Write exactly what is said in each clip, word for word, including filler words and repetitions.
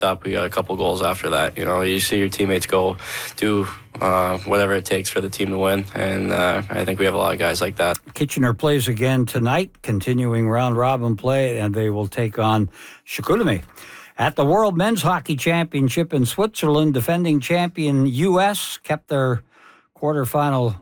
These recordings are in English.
up. We got a couple goals after that. You know, you see your teammates go do uh, whatever it takes for the team to win, and uh, I think we have a lot of guys like that. Kitchener plays again tonight, continuing round-robin play, and they will take on Chicoutimi. At the World Men's Hockey Championship in Switzerland, defending champion U S kept their quarterfinal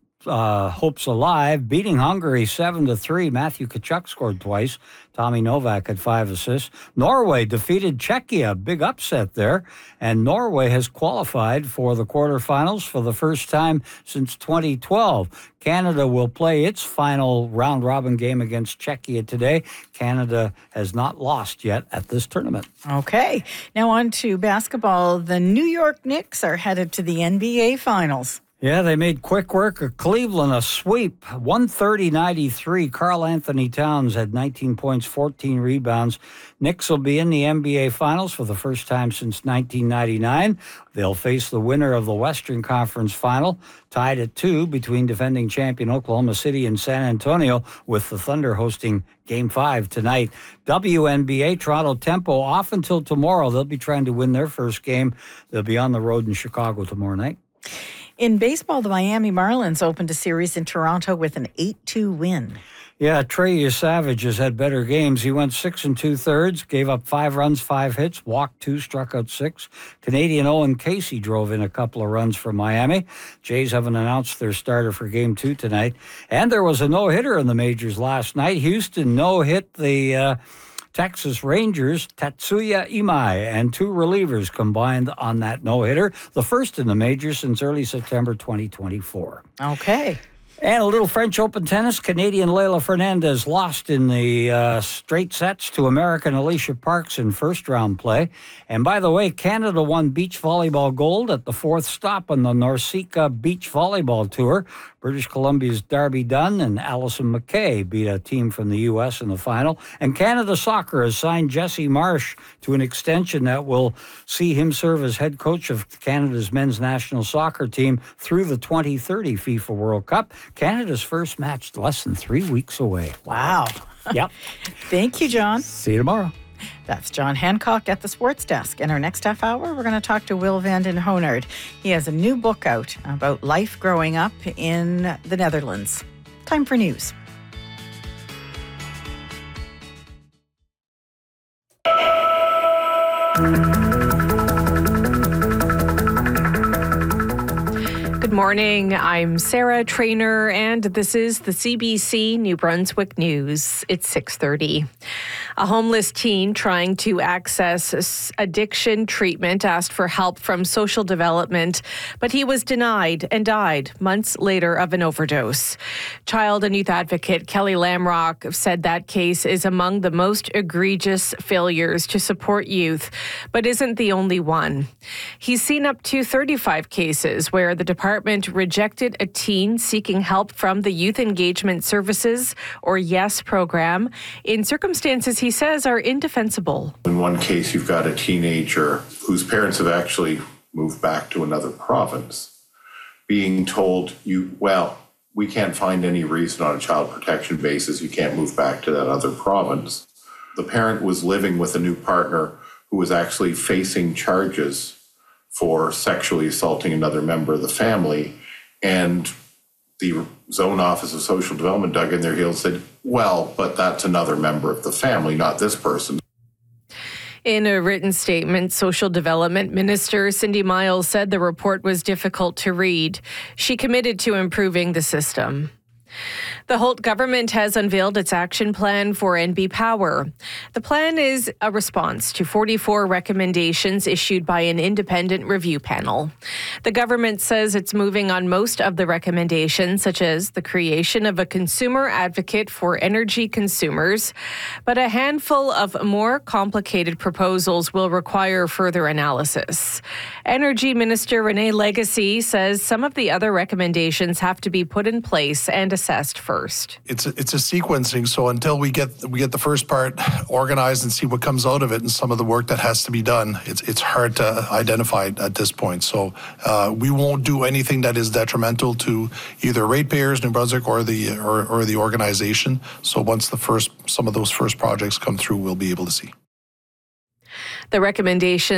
uh, hopes alive, beating Hungary seven to three. Matthew Tkachuk scored twice. Tommy Novak had five assists. Norway defeated Czechia, big upset there, and Norway has qualified for the quarterfinals for the first time since twenty twelve. Canada will play its final round-robin game against Czechia today. Canada has not lost yet at this tournament. Okay, now on to basketball. The New York Knicks are headed to the N B A Finals. Yeah, they made quick work of Cleveland, a sweep, one thirty ninety-three. Karl Anthony Towns had nineteen points, fourteen rebounds. Knicks will be in the N B A Finals for the first time since nineteen ninety-nine. They'll face the winner of the Western Conference Final, tied at two between defending champion Oklahoma City and San Antonio, with the Thunder hosting Game five tonight. W N B A, Toronto Tempo off until tomorrow. They'll be trying to win their first game. They'll be on the road in Chicago tomorrow night. In baseball, the Miami Marlins opened a series in Toronto with an eight two win. Yeah, Trey Savage has had better games. He went six and two-thirds, gave up five runs, five hits, walked two, struck out six. Canadian Owen Casey drove in a couple of runs for Miami. Jays haven't announced their starter for Game two tonight. And there was a no-hitter in the majors last night. Houston no-hit the Uh, Texas Rangers, Tatsuya Imai, and two relievers combined on that no-hitter, the first in the majors since early September twenty twenty-four. Okay. And a little French Open tennis. Canadian Leylah Fernandez lost in the uh, straight sets to American Alicia Parks in first-round play. And by the way, Canada won beach volleyball gold at the fourth stop on the Norseca Beach Volleyball Tour. British Columbia's Darby Dunn and Allison McKay beat a team from the U S in the final. And Canada Soccer has signed Jesse Marsh to an extension that will see him serve as head coach of Canada's men's national soccer team through the twenty thirty FIFA World Cup. Canada's first match less than three weeks away. Wow. Yep. Thank you, John. See you tomorrow. That's John Hancock at the Sports Desk. In our next half hour, we're going to talk to Will Vanden Honard. He has a new book out about life growing up in the Netherlands. Time for news. Good morning. I'm Sarah Trainer, and this is the C B C New Brunswick News. It's six thirty. A homeless teen trying to access addiction treatment asked for help from social development, but he was denied and died months later of an overdose. Child and youth advocate Kelly Lamrock said that case is among the most egregious failures to support youth, but isn't the only one. He's seen up to thirty-five cases where the department rejected a teen seeking help from the Youth Engagement Services, or YES program, in circumstances he says are indefensible. In one case, you've got a teenager whose parents have actually moved back to another province, being told, you, well, we can't find any reason on a child protection basis you can't move back to that other province. The parent was living with a new partner who was actually facing charges for sexually assaulting another member of the family, and the Zone Office of Social Development dug in their heels and said, well, but that's another member of the family, not this person. In a written statement, Social Development Minister Cindy Miles said the report was difficult to read. She committed to improving the system. The Holt government has unveiled its action plan for N B Power. The plan is a response to forty-four recommendations issued by an independent review panel. The government says it's moving on most of the recommendations, such as the creation of a consumer advocate for energy consumers, but a handful of more complicated proposals will require further analysis. Energy Minister Renee Legacy says some of the other recommendations have to be put in place and assessed first. It's a, it's a sequencing, so until we get we get the first part organized and see what comes out of it and some of the work that has to be done, it's it's hard to identify at this point. So uh, we won't do anything that is detrimental to either ratepayers, New Brunswick, or the or, or the organization. So once the first some of those first projects come through, we'll be able to see. The recommendation